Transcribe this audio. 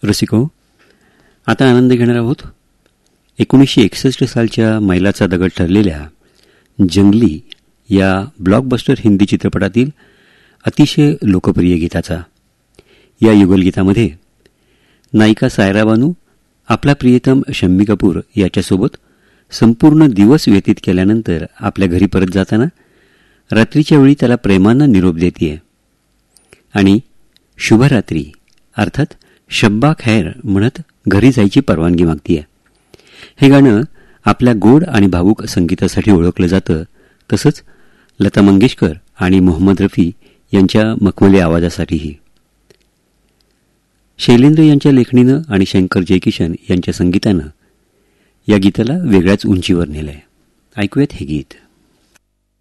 रसिको, आता आनंद घेणार आहोत 1961 सालच्या मैलाचा दगड ठरलेल्या जंगली या ब्लॉकबस्टर हिंदी चित्रपटातील अतिशय लोकप्रिय गीताचा. या युगलगीतामध्ये नायिका सायरा बानू आपला प्रियतम शम्मी कपूर याच्यासोबत संपूर्ण दिवस व्यतीत केल्यानंतर आपल्या घरी परत जाताना रात्रीच्या वेळी त्याला प्रेमानं निरोप देतीये आणि शुभरात्री अर्थात शब्बा खैर म्हणत घरी जायची परवानगी मागतीये. हे गाणं आपल्या गोड आणि भावूक संगीतासाठी ओळखलं जातं. तसंच लता मंगेशकर आणि मोहम्मद रफी यांच्या मखमली आवाजासाठीही. शैलेंद्र यांच्या लेखणीनं आणि शंकर जयकिशन यांच्या संगीतानं या गीताला वेगळ्याच उंचीवर नेलंय. ऐकूयात हे गीत.